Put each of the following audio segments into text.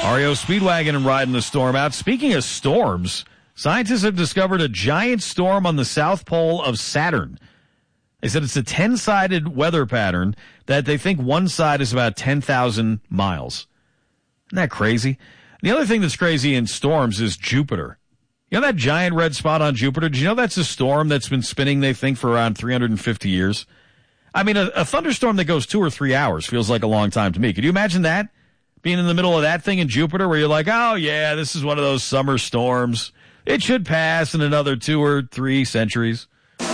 REO Speedwagon and riding the storm out. Speaking of storms, scientists have discovered a giant storm on the south pole of Saturn. They said it's a 10-sided weather pattern that they think one side is about 10,000 miles. Isn't that crazy? The other thing that's crazy in storms is Jupiter. You know that giant red spot on Jupiter? Did you know that's a storm that's been spinning, they think, for around 350 years? I mean, a thunderstorm that goes 2 or 3 hours feels like a long time to me. Could you imagine that? Being in the middle of that thing in Jupiter where you're like, oh, yeah, this is one of those summer storms. It should pass in another 2 or 3 centuries.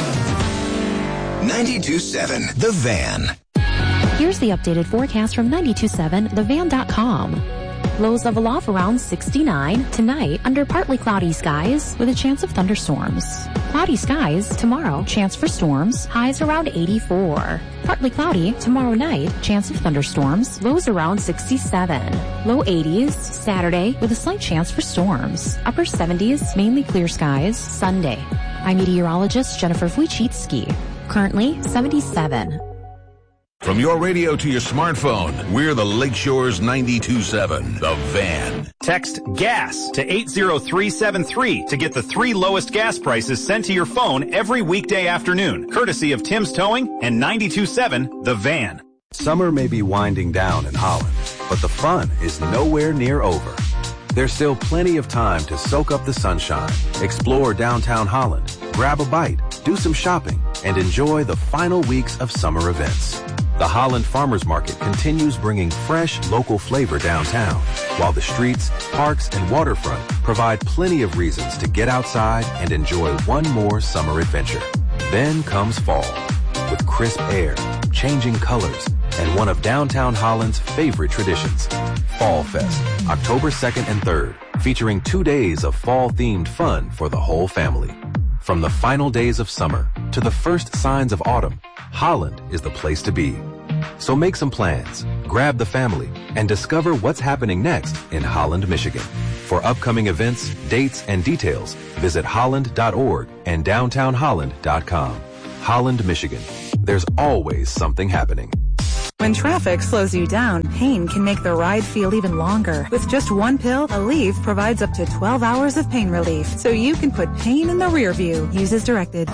92.7 The Van. Here's the updated forecast from 92.7thevan.com. Lows level off around 69 tonight under partly cloudy skies with a chance of thunderstorms. Cloudy skies tomorrow, chance for storms, highs around 84. Partly cloudy tomorrow night, chance of thunderstorms, lows around 67. Low 80s Saturday with a slight chance for storms. Upper 70s, mainly clear skies Sunday. I'm meteorologist Jennifer Wojcicki. Currently 77. From your radio to your smartphone, we're the Lakeshore's 92.7 The Van. Text GAS to 80373 to get the 3 lowest gas prices sent to your phone every weekday afternoon, courtesy of Tim's Towing and 92.7 The Van. Summer may be winding down in Holland, but the fun is nowhere near over. There's still plenty of time to soak up the sunshine, explore downtown Holland, grab a bite, do some shopping, and enjoy the final weeks of summer events. The Holland Farmers Market continues bringing fresh, local flavor downtown, while the streets, parks, and waterfront provide plenty of reasons to get outside and enjoy one more summer adventure. Then comes fall, with crisp air, changing colors, and one of downtown Holland's favorite traditions, Fall Fest, October 2nd and 3rd, featuring 2 days of fall-themed fun for the whole family. From the final days of summer to the first signs of autumn, Holland is the place to be. So make some plans, grab the family, and discover what's happening next in Holland, Michigan. For upcoming events, dates, and details, visit holland.org and downtownholland.com. Holland, Michigan. There's always something happening. When traffic slows you down, pain can make the ride feel even longer. With just one pill, Aleve provides up to 12 hours of pain relief, so you can put pain in the rear view. Use as directed.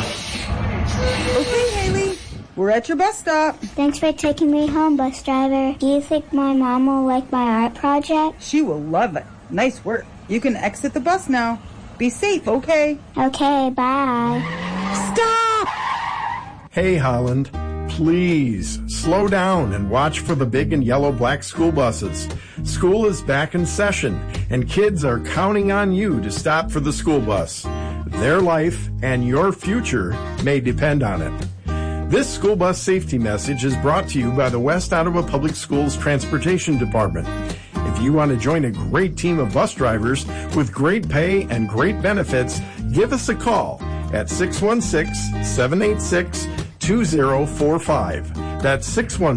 Okay, Haley, we're at your bus stop. Thanks for taking me home, bus driver. Do you think my mom will like my art project? She will love it. Nice work. You can exit the bus now. Be safe, okay? Okay, bye. Stop! Hey, Holland. Please slow down and watch for the big and yellow black school buses. School is back in session, and kids are counting on you to stop for the school bus. Their life and your future may depend on it. This school bus safety message is brought to you by the West Ottawa Public Schools Transportation Department. If you want to join a great team of bus drivers with great pay and great benefits, give us a call at 616-786-2045. That's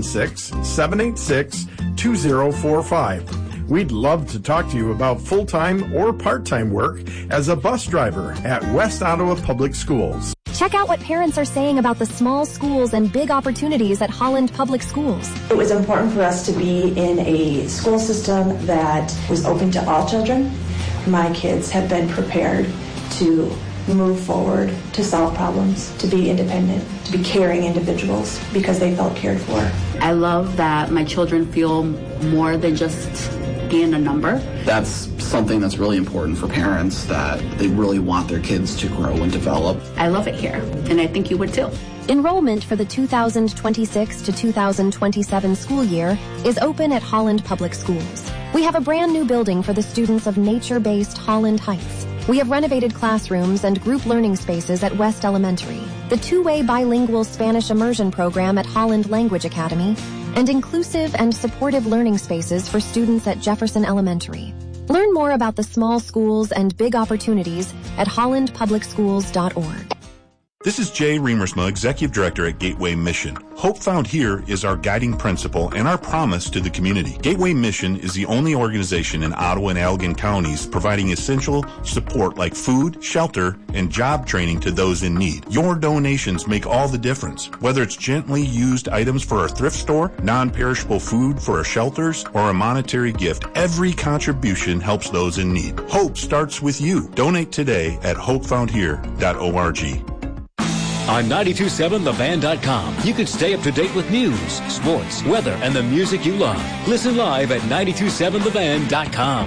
616-786-2045. We'd love to talk to you about full-time or part-time work as a bus driver at West Ottawa Public Schools. Check out what parents are saying about the small schools and big opportunities at Holland Public Schools. It was important for us to be in a school system that was open to all children. My kids have been prepared to move forward, to solve problems, to be independent, to be caring individuals because they felt cared for. I love that my children feel more than just being a number. That's something that's really important for parents, that they really want their kids to grow and develop. I love it here, and I think you would too. Enrollment for the 2026 to 2027 school year is open at Holland Public Schools. We have a brand new building for the students of nature-based Holland Heights. We have renovated classrooms and group learning spaces at West Elementary, the two-way bilingual Spanish immersion program at Holland Language Academy, and inclusive and supportive learning spaces for students at Jefferson Elementary. Learn more about the small schools and big opportunities at hollandpublicschools.org. This is Jay Remersma, Executive Director at Gateway Mission. Hope Found Here is our guiding principle and our promise to the community. Gateway Mission is the only organization in Ottawa and Allegan counties providing essential support like food, shelter, and job training to those in need. Your donations make all the difference. Whether it's gently used items for our thrift store, non-perishable food for our shelters, or a monetary gift, every contribution helps those in need. Hope starts with you. Donate today at hopefoundhere.org. On 927thevan.com, you can stay up to date with news, sports, weather, and the music you love. Listen live at 927thevan.com.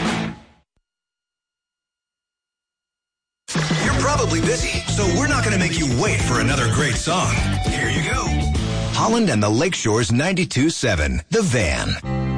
You're probably busy, so we're not going to make you wait for another great song. Here you go. Holland and the Lakeshore's 92.7, The Van.